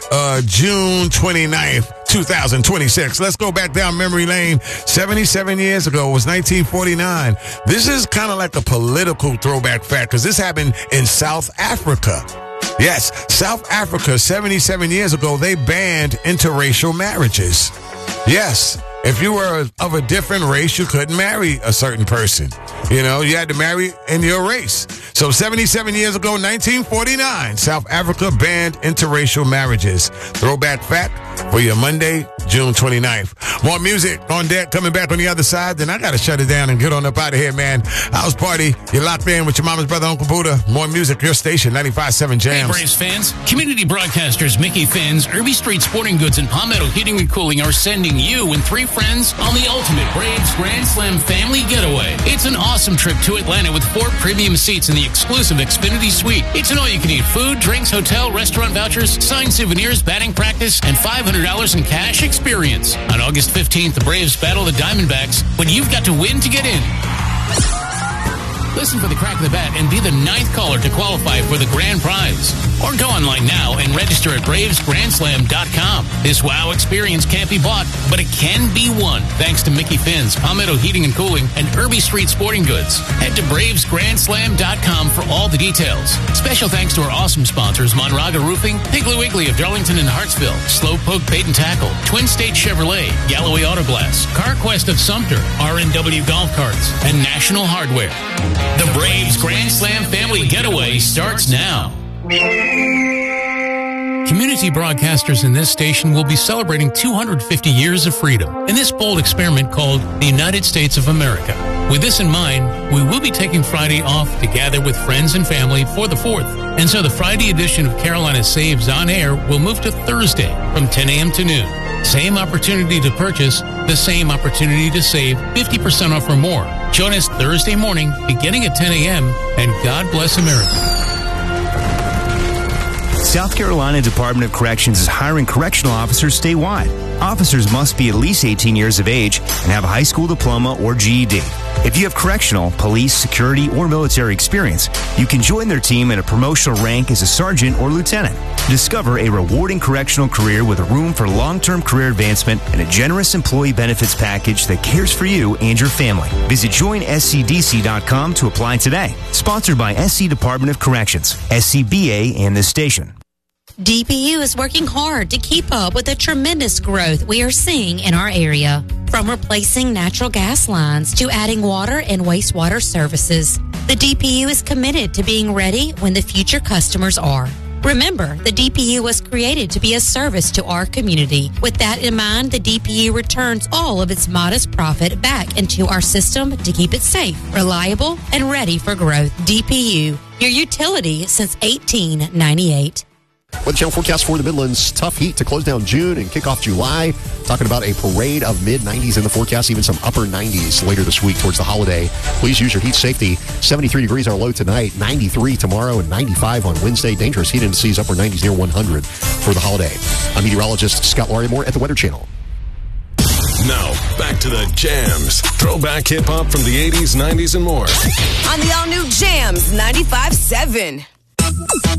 June 29th, 2026. Let's go back down memory lane. 77 years ago, it was 1949. This is kind of like a political throwback fact because this happened in South Africa. Yes, South Africa, 77 years ago, they banned interracial marriages. Yes, if you were of a different race, you couldn't marry a certain person. You know, you had to marry in your race. So 77 years ago, 1949, South Africa banned interracial marriages. Throwback fact for your Monday, June 29th. More music on deck coming back on the other side. Then I got to shut it down and get on up out of here, man. House party. You're locked in with your mama's brother, Uncle Buddha. More music, your station, 95.7 Jams. Hey, Braves fans. Community broadcasters Mickey Finn's, Irby Street Sporting Goods, and Palmetto Heating and Cooling are sending you and 3 friends on the ultimate Braves Grand Slam family getaway. It's an awesome trip to Atlanta with 4 premium seats in the exclusive Xfinity Suite. It's an all-you-can-eat food, drinks, hotel, restaurant vouchers, signed souvenirs, batting practice, and $500 in cash experience. On August 15th, the Braves battle the Diamondbacks, but you've got to win to get in. Listen for the crack of the bat and be the 9th caller to qualify for the grand prize. Or go online now and register at BravesGrandSlam.com. This wow experience can't be bought, but it can be won thanks to Mickey Finn's, Palmetto Heating and Cooling, and Irby Street Sporting Goods. Head to BravesGrandSlam.com for all the details. Special thanks to our awesome sponsors, Monraga Roofing, Piggly Wiggly of Darlington and Hartsville, Slowpoke Bait and Tackle, Twin State Chevrolet, Galloway Auto Glass, CarQuest of Sumter, RNW Golf Carts, and National Hardware. The Braves Grand Slam Family Getaway starts now. Community broadcasters in this station will be celebrating 250 years of freedom in this bold experiment called the United States of America. With this in mind, we will be taking Friday off to gather with friends and family for the 4th. And so the Friday edition of Carolina Saves on Air will move to Thursday from 10 a.m. to noon. Same opportunity to purchase, the same opportunity to save 50% off or more. Join us Thursday morning beginning at 10 a.m. and God bless America. South Carolina Department of Corrections is hiring correctional officers statewide. Officers must be at least 18 years of age and have a high school diploma or GED. If you have correctional, police, security, or military experience, you can join their team in a promotional rank as a sergeant or lieutenant. Discover a rewarding correctional career with room for long-term career advancement and a generous employee benefits package that cares for you and your family. Visit joinscdc.com to apply today. Sponsored by SC Department of Corrections, SCBA, and this station. DPU is working hard to keep up with the tremendous growth we are seeing in our area. From replacing natural gas lines to adding water and wastewater services, the DPU is committed to being ready when the future customers are. Remember, the DPU was created to be a service to our community. With that in mind, the DPU returns all of its modest profit back into our system to keep it safe, reliable, and ready for growth. DPU, your utility since 1898. Weather Channel forecast for the Midlands. Tough heat to close down June and kick off July. Talking about a parade of mid-90s in the forecast, even some upper 90s later this week towards the holiday. Please use your heat safety. 73 degrees our low tonight, 93 tomorrow, and 95 on Wednesday. Dangerous heat indices upper 90s near 100 for the holiday. I'm meteorologist Scott Larimore at the Weather Channel. Now, back to the Jams. Throwback hip-hop from the 80s, 90s, and more. On the all-new Jams 95.7.